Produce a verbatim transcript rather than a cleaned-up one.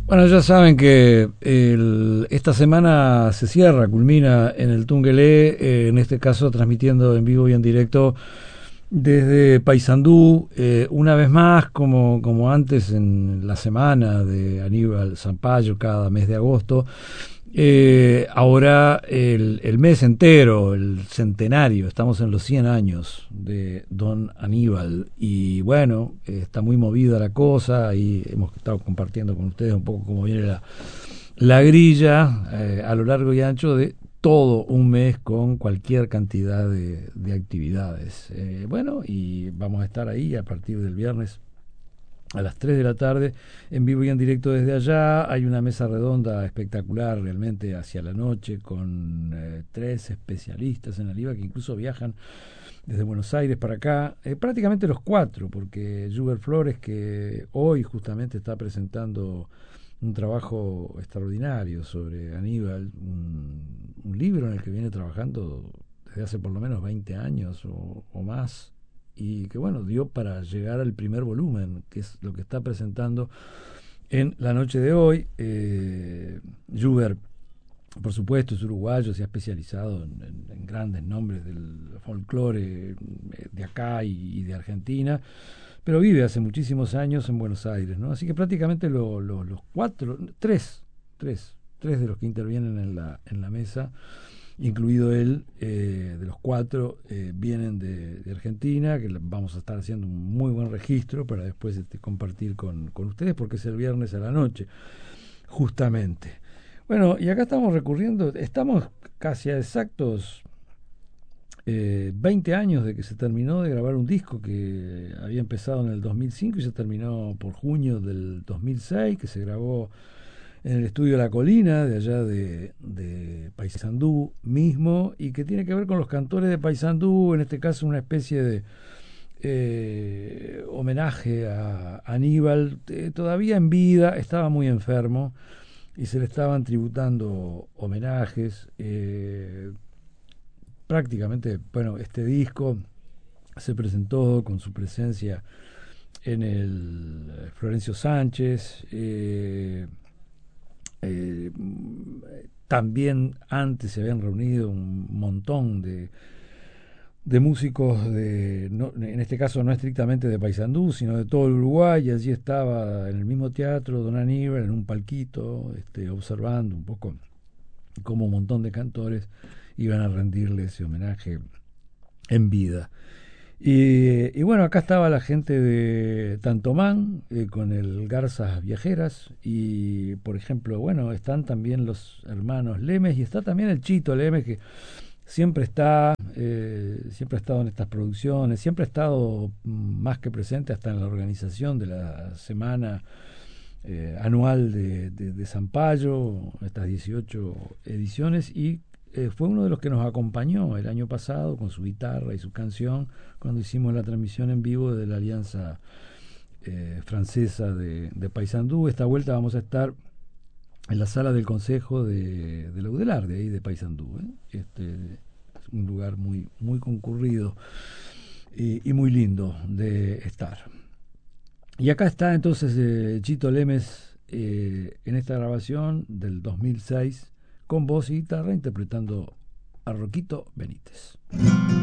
Bueno, ya saben que el, esta semana se cierra, culmina en el Tungelé, eh, en este caso transmitiendo en vivo y en directo desde Paysandú, eh, una vez más, como, como antes en la semana de Aníbal Zampayo, cada mes de agosto. Eh, ahora el, el mes entero, el centenario, estamos en los cien años de Don Aníbal y bueno, eh, está muy movida la cosa y hemos estado compartiendo con ustedes un poco cómo viene la, la grilla eh, a lo largo y ancho de todo un mes con cualquier cantidad de, de actividades. Eh, bueno, y vamos a estar ahí a partir del viernes a las tres de la tarde, en vivo y en directo desde allá. Hay una mesa redonda espectacular realmente hacia la noche con eh, tres especialistas en Aliva que incluso viajan desde Buenos Aires para acá, eh, prácticamente los cuatro, porque Juber Flores, que hoy justamente está presentando un trabajo extraordinario sobre Aníbal, un, un libro en el que viene trabajando desde hace por lo menos veinte años o, o más, y que bueno, dio para llegar al primer volumen, que es lo que está presentando en la noche de hoy. eh, Juber, por supuesto, es uruguayo, se ha especializado en, en, en grandes nombres del folclore de acá y, y de Argentina, pero vive hace muchísimos años en Buenos Aires, ¿no? Así que prácticamente lo, lo, los cuatro, tres, tres, tres de los que intervienen en la, en la mesa, incluido él, eh, de los cuatro, eh, vienen de, de Argentina, que vamos a estar haciendo un muy buen registro para después este, compartir con, con ustedes, porque es el viernes a la noche, justamente. Bueno, y acá estamos recurriendo, estamos casi a exactos eh, veinte años de que se terminó de grabar un disco que había empezado en el dos mil cinco y se terminó por junio del dos mil seis, que se grabó en el estudio La Colina, de allá de, de Paysandú mismo, y que tiene que ver con los cantores de Paysandú, en este caso una especie de eh, homenaje a Aníbal, eh, todavía en vida, estaba muy enfermo, y se le estaban tributando homenajes. Eh, prácticamente, bueno, este disco se presentó con su presencia en el Florencio Sánchez, eh, Eh, también antes se habían reunido un montón de, de músicos, de, no, en este caso no estrictamente de Paysandú, sino de todo el Uruguay, y allí estaba en el mismo teatro Don Aníbal, en un palquito, este, observando un poco cómo un montón de cantores iban a rendirle ese homenaje en vida. Y, y bueno, acá estaba la gente de Tantomán, eh, con el Garzas Viajeras, y por ejemplo, bueno, están también los hermanos Lemes, y está también el Chito Lemes, que siempre está, eh, siempre ha estado en estas producciones, siempre ha estado más que presente hasta en la organización de la semana eh, anual de, de, de Zampayo, estas dieciocho ediciones, y eh, fue uno de los que nos acompañó el año pasado con su guitarra y su canción cuando hicimos la transmisión en vivo de la Alianza eh, Francesa de, de Paysandú. Esta vuelta vamos a estar en la sala del Consejo de, de Laudelar, de ahí de Paysandú, ¿eh? Este, es un lugar muy, muy concurrido y, y muy lindo de estar. Y acá está entonces eh, Chito Lemes eh, en esta grabación del dos mil seis con voz y guitarra interpretando a Roquito Benítez.